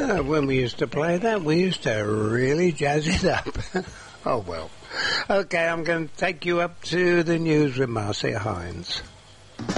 When we used to play that, we used to really jazz it up. Oh, well. Okay, I'm going to take you up to the news with Marcia Hines.